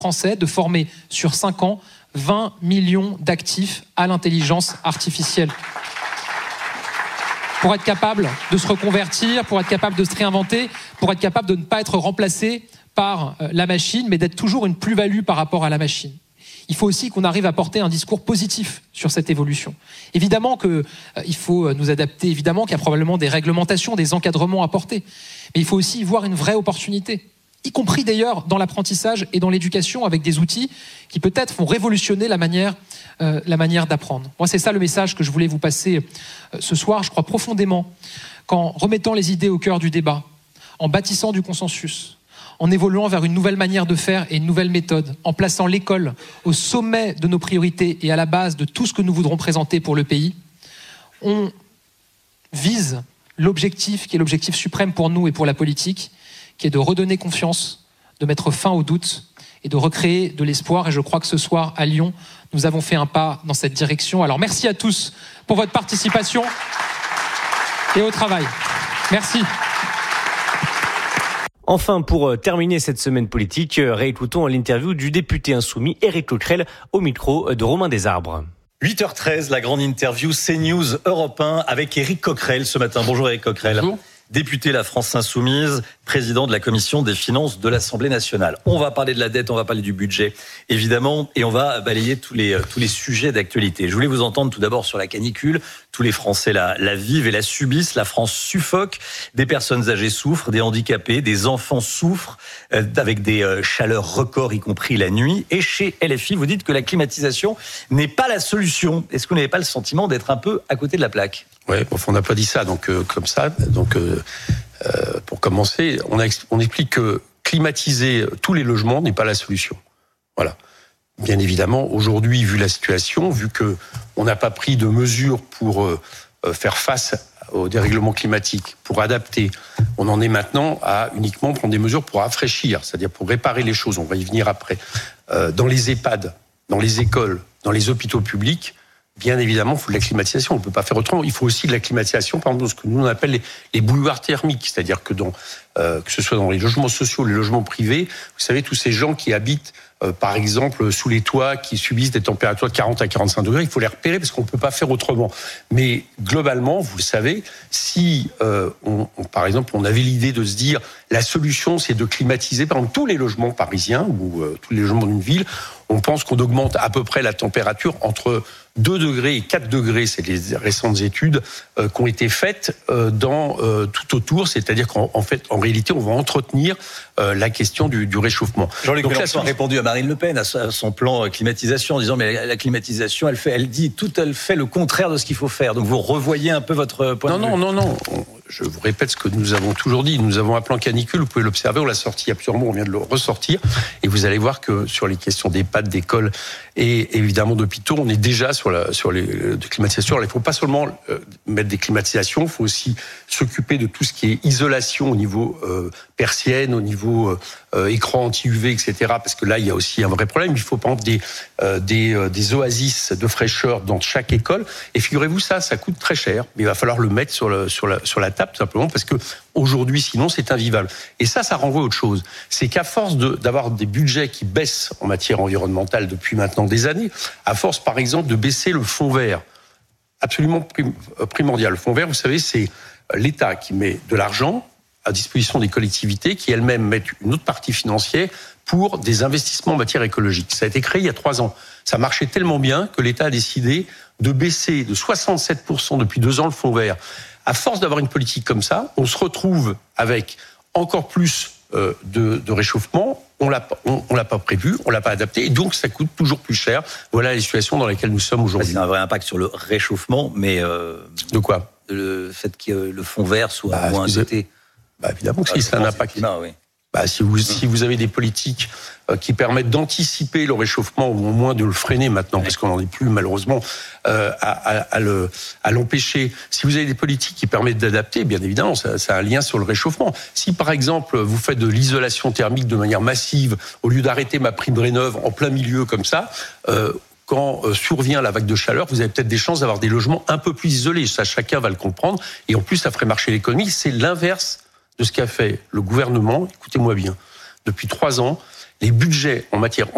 français de former sur 5 ans 20 millions d'actifs à l'intelligence artificielle. Pour être capable de se reconvertir, pour être capable de se réinventer, pour être capable de ne pas être remplacé par la machine, mais d'être toujours une plus-value par rapport à la machine. Il faut aussi qu'on arrive à porter un discours positif sur cette évolution. Évidemment qu'il faut nous adapter, évidemment qu'il y a probablement des réglementations, des encadrements à porter, mais il faut aussi y voir une vraie opportunité, y compris d'ailleurs dans l'apprentissage et dans l'éducation, avec des outils qui peut-être vont révolutionner la manière d'apprendre. Moi, c'est ça le message que je voulais vous passer ce soir. Je crois profondément qu'en remettant les idées au cœur du débat, en bâtissant du consensus, en évoluant vers une nouvelle manière de faire et une nouvelle méthode, en plaçant l'école au sommet de nos priorités et à la base de tout ce que nous voudrons présenter pour le pays, on vise l'objectif qui est l'objectif suprême pour nous et pour la politique, qui est de redonner confiance, de mettre fin aux doutes et de recréer de l'espoir. Et je crois que ce soir, à Lyon, nous avons fait un pas dans cette direction. Alors merci à tous pour votre participation et au travail. Merci. Enfin, pour terminer cette semaine politique, réécoutons l'interview du député insoumis Éric Coquerel au micro de Romain Desarbres. 8h13, la grande interview CNews Europe 1 avec Éric Coquerel ce matin. Bonjour Éric Coquerel. Bonjour. Député La France Insoumise, président de la commission des finances de l'Assemblée nationale. On va parler de la dette, on va parler du budget, évidemment, et on va balayer tous les sujets d'actualité. Je voulais vous entendre tout d'abord sur la canicule. Tous les Français la vivent et la subissent. La France suffoque. Des personnes âgées souffrent, des handicapés, des enfants souffrent, avec des chaleurs records, y compris la nuit. Et chez LFI, vous dites que la climatisation n'est pas la solution. Est-ce que vous n'avez pas le sentiment d'être un peu à côté de la plaque ? Ouais, on n'a pas dit ça, comme ça. Pour commencer, on explique que climatiser tous les logements n'est pas la solution. Voilà. Bien évidemment, aujourd'hui, vu la situation, vu que on n'a pas pris de mesures pour faire face au dérèglement climatique, pour adapter, on en est maintenant à uniquement prendre des mesures pour rafraîchir, c'est-à-dire pour réparer les choses. On va y venir après. Dans les EHPAD, dans les écoles, dans les hôpitaux publics, bien évidemment, il faut de la climatisation. On ne peut pas faire autrement. Il faut aussi de la climatisation, par exemple, ce que nous on appelle les bouilloires thermiques. C'est-à-dire que que ce soit dans les logements sociaux, les logements privés, vous savez, tous ces gens qui habitent, par exemple, sous les toits, qui subissent des températures de 40 à 45 degrés, il faut les repérer parce qu'on ne peut pas faire autrement. Mais globalement, vous le savez, si, par exemple, on avait l'idée de se dire la solution, c'est de climatiser, par exemple, tous les logements parisiens ou tous les logements d'une ville, on pense qu'on augmente à peu près la température entre 2 degrés et 4 degrés. C'est les récentes études qui ont été faites tout autour. C'est-à-dire qu'en fait, en réalité, on va entretenir la question du réchauffement. Jean-Luc Mélenchon a répondu à Marine Le Pen, à son plan climatisation, en disant mais la climatisation, elle fait le contraire de ce qu'il faut faire. Donc vous revoyez un peu votre point de vue. Non. Je vous répète ce que nous avons toujours dit. Nous avons un plan canicule, vous pouvez l'observer, on l'a sorti il y a plusieurs mois, on vient de le ressortir. Et vous allez voir que sur les questions d'EHPAD, d'écoles et évidemment d'hôpitaux, on est déjà sur les climatisations. Alors, il ne faut pas seulement mettre des climatisations, il faut aussi s'occuper de tout ce qui est isolation au niveau persienne, au niveau écran anti-UV, etc. Parce que là, il y a aussi un vrai problème. Il faut par exemple des oasis de fraîcheur dans chaque école. Et figurez-vous, ça coûte très cher. Mais il va falloir le mettre sur la table, tout simplement, parce que aujourd'hui, sinon, c'est invivable. Et ça renvoie à autre chose. C'est qu'à force d'avoir des budgets qui baissent en matière environnementale depuis maintenant des années, à force, par exemple, de baisser le fonds vert, absolument primordial. Le fonds vert, vous savez, c'est l'État qui met de l'argent à disposition des collectivités qui elles-mêmes mettent une autre partie financière pour des investissements en matière écologique. Ça a été créé il y a 3 ans. Ça marchait tellement bien que l'État a décidé de baisser de 67% depuis 2 ans le fonds vert. À force d'avoir une politique comme ça, on se retrouve avec encore plus de réchauffement. On l'a pas prévu, on l'a pas adapté, et donc ça coûte toujours plus cher. Voilà les situations dans lesquelles nous sommes aujourd'hui. C'est un vrai impact sur le réchauffement, mais de quoi ? Le fait que le fonds vert soit moins doté. Évidemment que c'est un impact. Oui. Si vous avez des politiques qui permettent d'anticiper le réchauffement ou au moins de le freiner maintenant, parce qu'on n'en est plus malheureusement à l'empêcher. Si vous avez des politiques qui permettent d'adapter, bien évidemment, ça a un lien sur le réchauffement. Si par exemple vous faites de l'isolation thermique de manière massive, au lieu d'arrêter ma prime rénov en plein milieu comme ça, quand survient la vague de chaleur, vous avez peut-être des chances d'avoir des logements un peu plus isolés. Ça, chacun va le comprendre. Et en plus, ça ferait marcher l'économie. C'est l'inverse de ce qu'a fait le gouvernement. Écoutez-moi bien. Depuis 3 ans, les budgets en matière